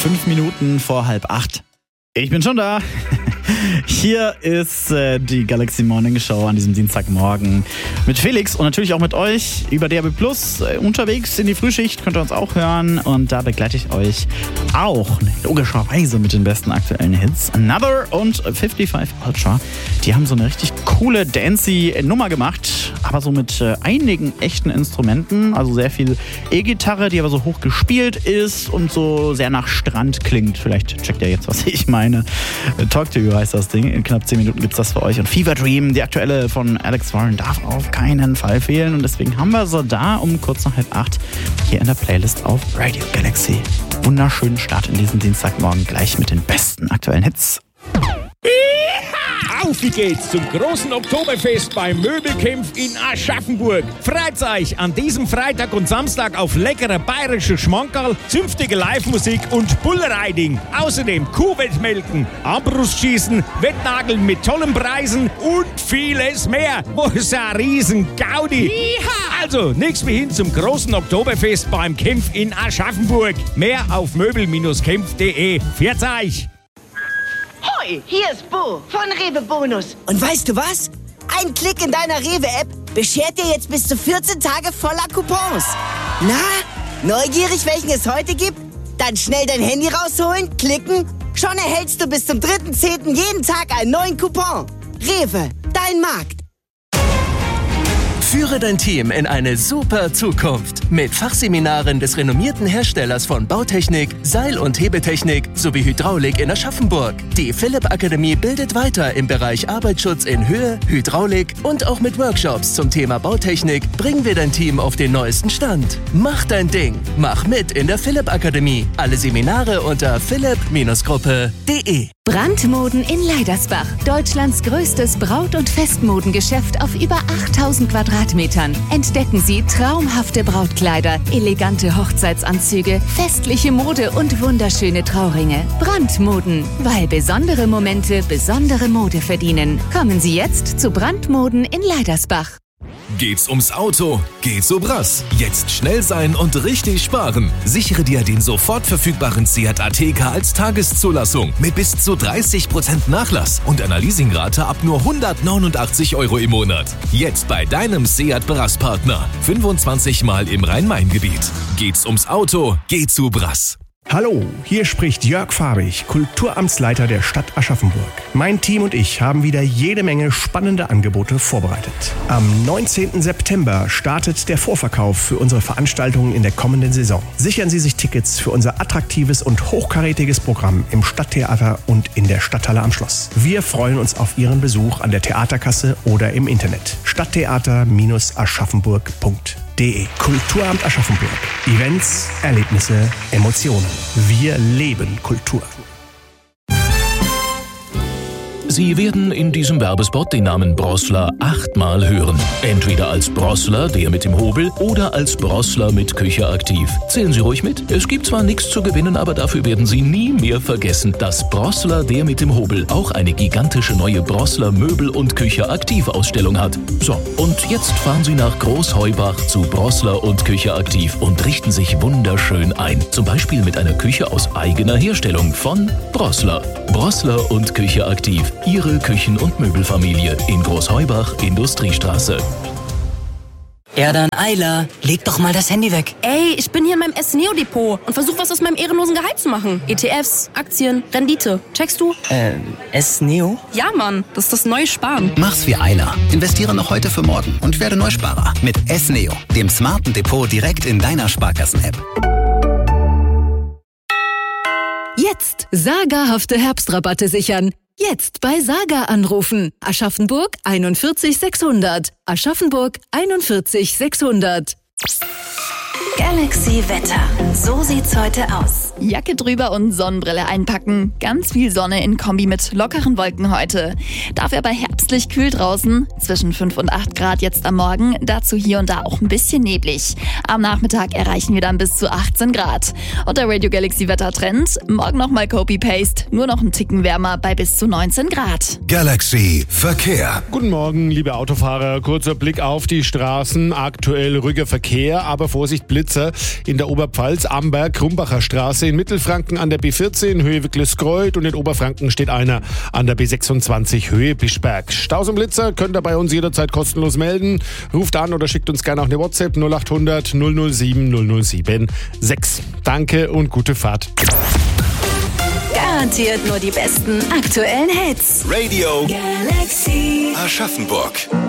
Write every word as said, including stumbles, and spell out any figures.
Fünf Minuten vor halb acht. Ich bin schon da. Hier ist äh, die Galaxy Morning Show an diesem Dienstagmorgen mit Felix und natürlich auch mit euch über D A B Plus äh, unterwegs in die Frühschicht. Könnt ihr uns auch hören und da begleite ich euch auch logischerweise mit den besten aktuellen Hits. Another und fünfundfünfzig Ultra, die haben so eine richtig coole dancey Nummer gemacht, aber so mit äh, einigen echten Instrumenten, also sehr viel E-Gitarre, die aber so hoch gespielt ist und so sehr nach Strand klingt. Vielleicht checkt ihr jetzt, was ich meine. Talk to You heißt das Ding. In knapp zehn Minuten gibt's das für euch. Und Fever Dream, die aktuelle von Alex Warren, darf auf keinen Fall fehlen. Und deswegen haben wir so da um kurz nach halb acht hier in der Playlist auf Radio Galaxy. Wunderschönen Start in diesen Dienstagmorgen gleich mit den besten aktuellen Hits. Auf wie geht's zum großen Oktoberfest beim Möbelkämpf in Aschaffenburg. Freut euch an diesem Freitag und Samstag auf leckerer bayerischer Schmankerl, zünftige Live-Musik und Bullriding. Außerdem Kuhwettmelken, Armbrustschießen, Wettnageln mit tollen Preisen und vieles mehr. Wo ist ein riesen Gaudi? Also, nix wie hin zum großen Oktoberfest beim Kämpf in Aschaffenburg. Mehr auf möbel Bindestrich kämpf punkt de. Pfiat euch! Hoi, hier ist Bo von Rewe Bonus. Und weißt du was? Ein Klick in deiner Rewe-App beschert dir jetzt bis zu vierzehn Tage voller Coupons. Na, neugierig, welchen es heute gibt? Dann schnell dein Handy rausholen, klicken. Schon erhältst du bis zum dritten zehnten jeden Tag einen neuen Coupon. Rewe, dein Markt. Führe dein Team in eine super Zukunft mit Fachseminaren des renommierten Herstellers von Bautechnik, Seil- und Hebetechnik sowie Hydraulik in Aschaffenburg. Die Philipp Akademie bildet weiter im Bereich Arbeitsschutz in Höhe, Hydraulik und auch mit Workshops zum Thema Bautechnik bringen wir dein Team auf den neuesten Stand. Mach dein Ding, mach mit in der Philipp Akademie. Alle Seminare unter philipp Gruppe punkt de. Brandmoden in Leidersbach. Deutschlands größtes Braut- und Festmodengeschäft auf über achttausend Quadratmetern. Entdecken Sie traumhafte Brautkleider, elegante Hochzeitsanzüge, festliche Mode und wunderschöne Trauringe. Brandmoden, weil besondere Momente besondere Mode verdienen. Kommen Sie jetzt zu Brandmoden in Leidersbach. Geht's ums Auto? Geht's so Brass. Jetzt schnell sein und richtig sparen. Sichere dir den sofort verfügbaren Seat Ateca als Tageszulassung mit bis zu dreißig Prozent Nachlass und einer Leasingrate ab nur hundertneunundachtzig Euro im Monat. Jetzt bei deinem Seat Brass-Partner. fünfundzwanzig Mal im Rhein-Main-Gebiet. Geht's ums Auto? Geht's so Brass. Hallo, hier spricht Jörg Fabich, Kulturamtsleiter der Stadt Aschaffenburg. Mein Team und ich haben wieder jede Menge spannende Angebote vorbereitet. Am neunzehnten September startet der Vorverkauf für unsere Veranstaltungen in der kommenden Saison. Sichern Sie sich Tickets für unser attraktives und hochkarätiges Programm im Stadttheater und in der Stadthalle am Schloss. Wir freuen uns auf Ihren Besuch an der Theaterkasse oder im Internet. stadttheater Bindestrich aschaffenburg punkt de. Kulturamt Aschaffenburg. Events, Erlebnisse, Emotionen. Wir leben Kultur. Sie werden in diesem Werbespot den Namen Brossler achtmal hören. Entweder als Brossler, der mit dem Hobel, oder als Brossler mit Küche aktiv. Zählen Sie ruhig mit. Es gibt zwar nichts zu gewinnen, aber dafür werden Sie nie mehr vergessen, dass Brossler, der mit dem Hobel, auch eine gigantische neue Brossler Möbel- und Küche aktiv Ausstellung hat. So, und jetzt fahren Sie nach Großheubach zu Brossler und Küche aktiv und richten sich wunderschön ein. Zum Beispiel mit einer Küche aus eigener Herstellung von Brossler. Brossler und Küche aktiv. Ihre Küchen- und Möbelfamilie in Großheubach, Industriestraße. Erdan Eiler, leg doch mal das Handy weg. Ey, ich bin hier in meinem S-Neo-Depot und versuche was aus meinem ehrenlosen Gehalt zu machen. E T Fs, Aktien, Rendite. Checkst du? Äh, S-Neo? Ja, Mann, das ist das neue Sparen. Mach's wie Eiler. Investiere noch heute für morgen und werde Neusparer. Mit S-Neo, dem smarten Depot direkt in deiner Sparkassen-App. Jetzt sagerhafte Herbstrabatte sichern. Jetzt bei Saga anrufen. Aschaffenburg einundvierzig sechshundert. Aschaffenburg einundvierzig sechshundert. Galaxy Wetter. So sieht's heute aus. Jacke drüber und Sonnenbrille einpacken. Ganz viel Sonne in Kombi mit lockeren Wolken heute. Dafür aber herbstlich kühl draußen. Zwischen fünf und acht Grad jetzt am Morgen. Dazu hier und da auch ein bisschen neblig. Am Nachmittag erreichen wir dann bis zu achtzehn Grad. Und der Radio Galaxy Wettertrend. Morgen nochmal Copy-Paste. Nur noch ein Ticken wärmer bei bis zu neunzehn Grad. Galaxy Verkehr. Guten Morgen, liebe Autofahrer. Kurzer Blick auf die Straßen. Aktuell ruhiger Verkehr, aber Vorsicht, Blitzer in der Oberpfalz. Amberg, Krumbacher Straße. Straße in Mittelfranken an der B vierzehn, Höhe Wicklisgreuth, und in Oberfranken steht einer an der B sechsundzwanzig, Höhe Bischberg. Staus und Blitzer könnt ihr bei uns jederzeit kostenlos melden. Ruft an oder schickt uns gerne auch eine WhatsApp null acht hundert null null sieben null null sieben sechs. Danke und gute Fahrt. Garantiert nur die besten aktuellen Hits. Radio Galaxy Aschaffenburg.